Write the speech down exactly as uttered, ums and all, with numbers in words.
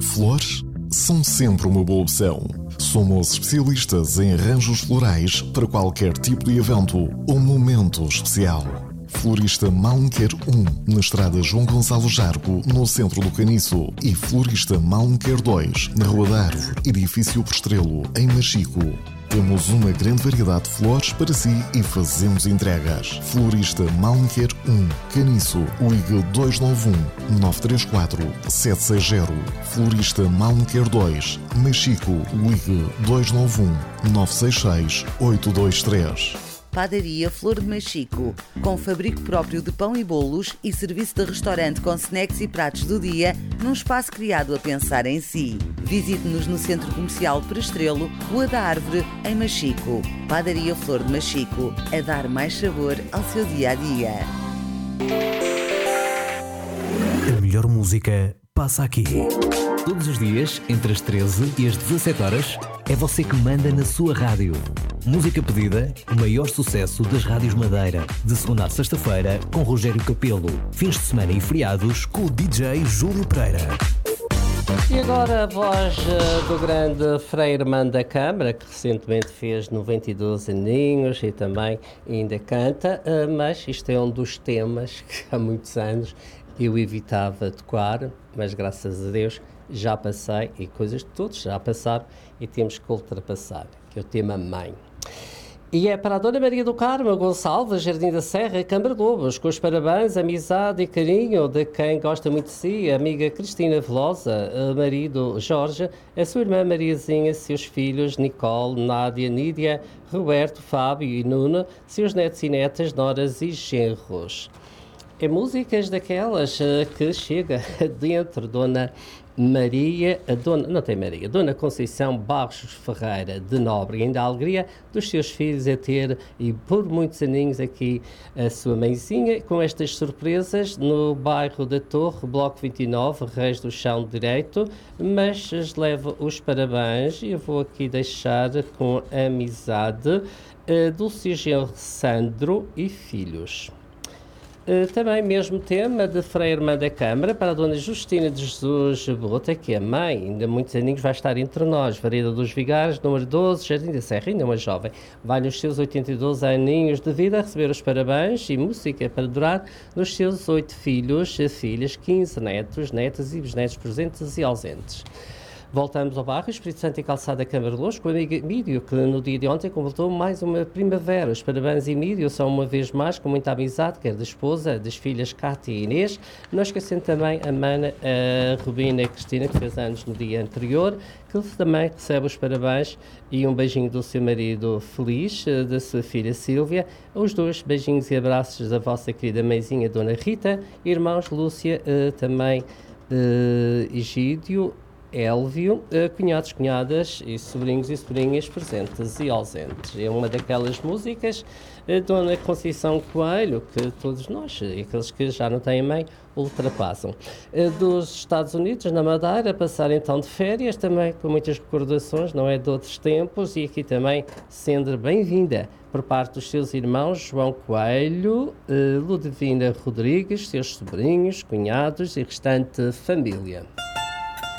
Flores são sempre uma boa opção. Somos especialistas em arranjos florais para qualquer tipo de evento ou momento especial. Florista Malmequer um, na estrada João Gonçalo Jargo, no centro do Caniço. E Florista Malmequer dois, na Rua da Árvore, edifício Postrelo, em Machico. Temos uma grande variedade de flores para si e fazemos entregas. Florista Malmequer um, Caniço, ligue dois nove um, nove três quatro, sete seis zero. Florista Malmequer dois, Machico, ligue dois nove um, nove seis seis, oito dois três. Padaria Flor de Machico, com fabrico próprio de pão e bolos e serviço de restaurante com snacks e pratos do dia, num espaço criado a pensar em si. Visite-nos no Centro Comercial Prestrelo, Rua da Árvore, em Machico. Padaria Flor de Machico, a dar mais sabor ao seu dia-a-dia. A melhor música passa aqui. Todos os dias, entre as treze e as dezassete horas, é você que manda na sua rádio. Música pedida, o maior sucesso das rádios Madeira. De segunda a sexta-feira, com Rogério Capelo. Fins de semana e feriados, com o D J Júlio Pereira. E agora a voz uh, do grande Frei Armando da Câmara, que recentemente fez noventa e dois aninhos e também ainda canta, uh, mas isto é um dos temas que há muitos anos eu evitava tocar, mas graças a Deus já passei, e coisas de todos já passaram e temos que ultrapassar, que é o tema Mãe. E é para a Dona Maria do Carmo Gonçalves, Jardim da Serra, Câmara de Lobos, com os parabéns, amizade e carinho de quem gosta muito de si, a amiga Cristina Velosa, o marido Jorge, a sua irmã Mariazinha, seus filhos Nicole, Nádia, Nídia, Roberto, Fábio e Nuno, seus netos e netas, noras e genros. É músicas daquelas uh, que chega dentro, Dona Maria, a Dona, não tem Maria, Dona Conceição Barros Ferreira de Nóbrega, ainda a alegria dos seus filhos a ter, e por muitos aninhos aqui, a sua mãezinha, com estas surpresas no bairro da Torre, Bloco vinte e nove, Reis do Chão Direito, mas levo os parabéns e eu vou aqui deixar com a amizade uh, do Sigel Sandro e filhos. Uh, também mesmo tema de Frei Armando da Câmara para a Dona Justina de Jesus Bota, que é mãe, ainda muitos aninhos vai estar entre nós, Vareda dos Vigares, número doze, Jardim da Serra, ainda uma jovem, vai nos seus oitenta e dois aninhos de vida a receber os parabéns e música para adorar nos seus oito filhos, filhas, quinze netos, netas e bisnetos presentes e ausentes. Voltamos ao bairro Espírito Santo e Calçada Câmara de Lobos com a amiga Mídio, que no dia de ontem completou mais uma primavera. Os parabéns e Mídio são uma vez mais com muita amizade, quer da esposa, das filhas Cátia e Inês, não esquecendo também a mana, a Rubina e a Cristina, que fez anos no dia anterior, que também recebe os parabéns e um beijinho do seu marido Feliz, da sua filha Sílvia, os dois beijinhos e abraços da vossa querida mãezinha Dona Rita, irmãos Lúcia, também Egídio, Élvio, cunhados, cunhadas e sobrinhos e sobrinhas presentes e ausentes. É uma daquelas músicas, a Dona Conceição Coelho, que todos nós, aqueles que já não têm mãe, ultrapassam. Dos Estados Unidos, na Madeira, passar então de férias, também com muitas recordações, não é de outros tempos, e aqui também sendo bem-vinda por parte dos seus irmãos João Coelho, Ludivina Rodrigues, seus sobrinhos, cunhados e restante família.